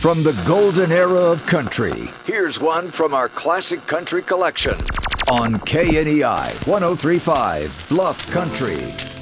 From the golden era of country, here's one from our classic country collection on KNEI 103.5 Bluff Country.